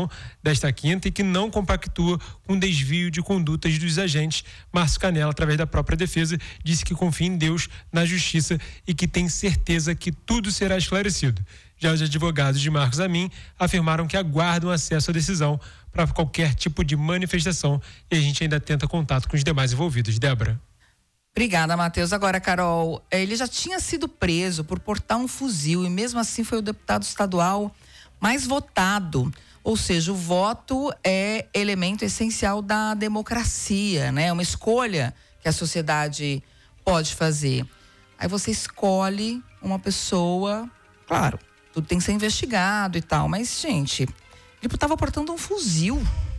sessão desta quinta e que não compactua com desvio de condutas dos agentes. Márcio Canela, através da própria defesa, disse que confia em Deus, na justiça e que tem certeza que tudo será esclarecido. Já os advogados de Marcos Amin afirmaram que aguardam acesso à decisão para qualquer tipo de manifestação e a gente ainda tenta contato com os demais envolvidos. Débora. Obrigada, Matheus. Agora, Carol, ele já tinha sido preso por portar um fuzil e mesmo assim foi o deputado estadual mais votado. Ou seja, o voto é elemento essencial da democracia, né? É uma escolha que a sociedade pode fazer. Aí você escolhe uma pessoa, claro, tudo tem que ser investigado e tal, mas, gente, ele estava portando um fuzil.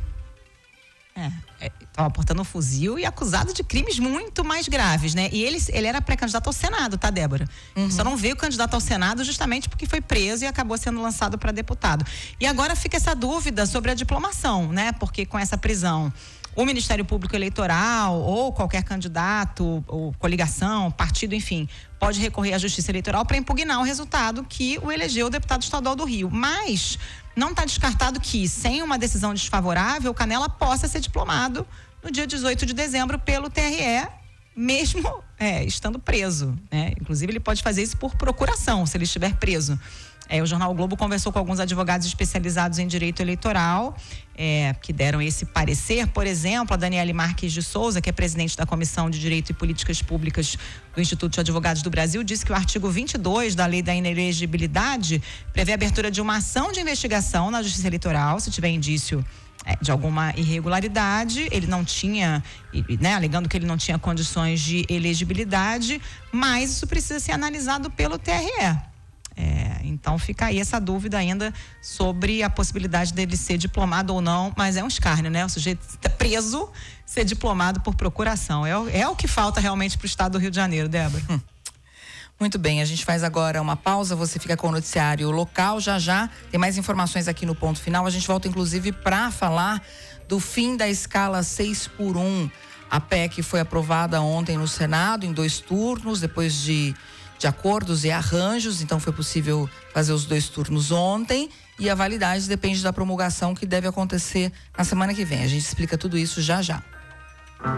Estava portando um fuzil e acusado de crimes muito mais graves, né? E ele era pré-candidato ao Senado, tá, Débora? Só não veio candidato ao Senado justamente porque foi preso e acabou sendo lançado para deputado. E agora fica essa dúvida sobre a diplomação, né? Porque com essa prisão, o Ministério Público Eleitoral ou qualquer candidato ou coligação, partido, enfim, pode recorrer à Justiça Eleitoral para impugnar o resultado que o elegeu o deputado estadual do Rio. Mas não está descartado que, sem uma decisão desfavorável, o Canela possa ser diplomado no dia 18 de dezembro pelo TRE, mesmo estando preso, né? Inclusive, ele pode fazer isso por procuração, se ele estiver preso. O Jornal o Globo conversou com alguns advogados especializados em direito eleitoral, que deram esse parecer. Por exemplo, a Daniele Marques de Souza, que é presidente da Comissão de Direito e Políticas Públicas do Instituto de Advogados do Brasil, disse que o artigo 22 da Lei da Inelegibilidade prevê a abertura de uma ação de investigação na Justiça Eleitoral, se tiver indício de alguma irregularidade. Ele não tinha, né, alegando que ele não tinha condições de elegibilidade, mas isso precisa ser analisado pelo TRE. Então fica aí essa dúvida ainda sobre a possibilidade dele ser diplomado ou não, mas é um escárnio, né? O sujeito está preso, ser diplomado por procuração. É o que falta realmente para o estado do Rio de Janeiro, Débora. Muito bem, a gente faz agora uma pausa, você fica com o noticiário local, já tem mais informações aqui no Ponto Final. A gente volta inclusive para falar do fim da escala 6x1. A PEC foi aprovada ontem no Senado em 2 turnos, depois de acordos e arranjos, então foi possível fazer os 2 turnos ontem e a validade depende da promulgação que deve acontecer na semana que vem. A gente explica tudo isso já.